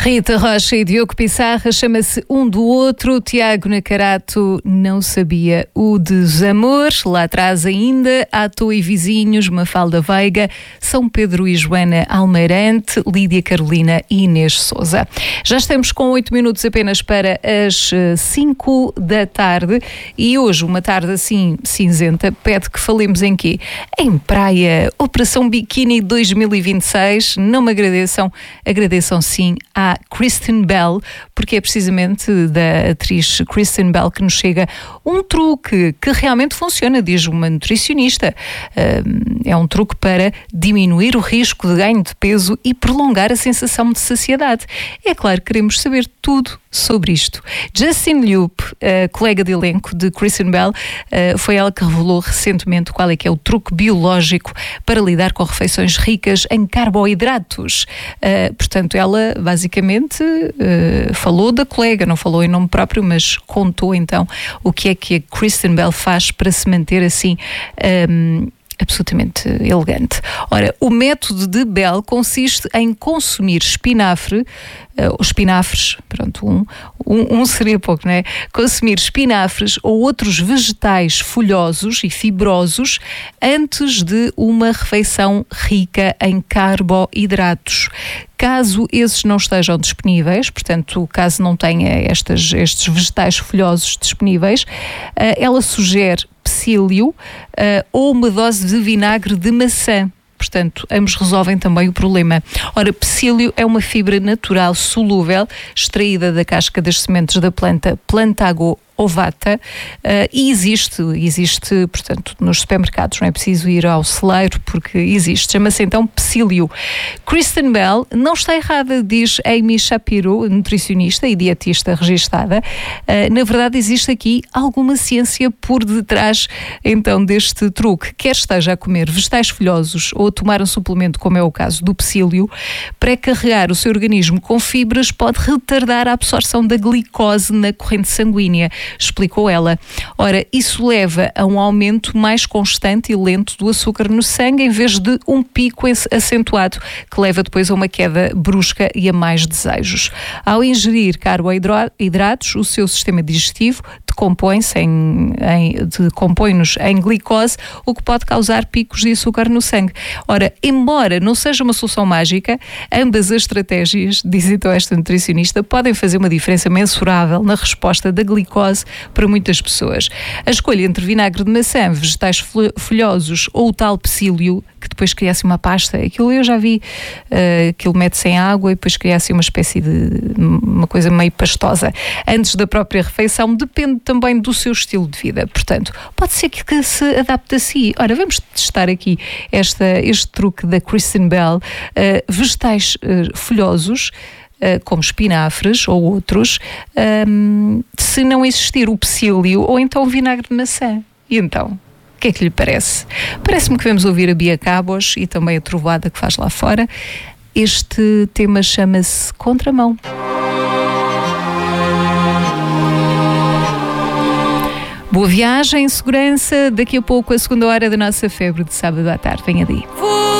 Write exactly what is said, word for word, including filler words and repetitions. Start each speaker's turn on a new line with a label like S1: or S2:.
S1: Rita Rocha e Diogo Pissarra, chama-se Um do Outro. Tiago Nacarato não sabia o desamor. Lá atrás ainda, Ato e Vizinhos, Mafalda Veiga, São Pedro e Joana Almeirante, Lídia Carolina e Inês Sousa. Já estamos com oito minutos apenas para as cinco da tarde e hoje, uma tarde assim cinzenta, pede que falemos em quê? Em praia, Operação Biquíni dois mil e vinte e seis. Não me agradeçam, agradeçam sim à Kristen Bell, porque é precisamente da atriz Kristen Bell que nos chega um truque que realmente funciona, diz uma nutricionista. É um truque para diminuir o risco de ganho de peso e prolongar a sensação de saciedade. É claro, queremos saber tudo sobre isto. Justin Liu, a colega de elenco de Kristen Bell, foi ela que revelou recentemente qual é que é o truque biológico para lidar com refeições ricas em carboidratos. Portanto, ela basicamente falou da colega, não falou em nome próprio, mas contou então o que é que a Kristen Bell faz para se manter assim Um, absolutamente elegante. Ora, o método de Bell consiste em consumir espinafre, uh, os espinafres, pronto, um, um, um seria pouco, não é? Consumir espinafres ou outros vegetais folhosos e fibrosos antes de uma refeição rica em carboidratos. Caso esses não estejam disponíveis, portanto, caso não tenha estas, estes vegetais folhosos disponíveis, uh, ela sugere psyllium uh, ou uma dose de vinagre de maçã. Portanto, ambos resolvem também o problema. Ora, psyllium é uma fibra natural solúvel extraída da casca das sementes da planta Plantago ovata uh, e existe, existe, portanto, nos supermercados, não é preciso ir ao celeiro porque existe, chama-se então psyllium. Kristen Bell não está errada, diz Amy Shapiro, nutricionista e dietista registada. Uh, na verdade existe aqui alguma ciência por detrás então deste truque. Quer esteja a comer vegetais folhosos ou a tomar um suplemento, como é o caso do psyllium, pré-carregar o seu organismo com fibras pode retardar a absorção da glicose na corrente sanguínea, explicou ela. Ora, isso leva a um aumento mais constante e lento do açúcar no sangue, em vez de um pico acentuado, que leva depois a uma queda brusca e a mais desejos. Ao ingerir carboidratos, o seu sistema digestivo decompõe-se em, em, decompõe-nos em glicose, o que pode causar picos de açúcar no sangue. Ora, embora não seja uma solução mágica, ambas as estratégias, diz então esta nutricionista, podem fazer uma diferença mensurável na resposta da glicose para muitas pessoas. A escolha entre vinagre de maçã, vegetais folhosos ou o tal psyllium, que depois cria-se uma pasta, aquilo eu já vi, uh, aquilo mete-se em água e depois cria-se uma espécie de uma coisa meio pastosa antes da própria refeição, depende também do seu estilo de vida. Portanto, pode ser que, que se adapte a si. Ora, vamos testar aqui esta, este truque da Kristen Bell. Uh, vegetais uh, folhosos, Uh, como espinafres ou outros, um, se não existir o psyllium ou então o vinagre de maçã. E então, o que é que lhe parece? Parece-me que vamos ouvir a Bia Cabos e também a trovoada que faz lá fora. Este tema chama-se Contramão. Boa viagem, segurança. Daqui a pouco a segunda hora da nossa febre de sábado à tarde. Venha daí.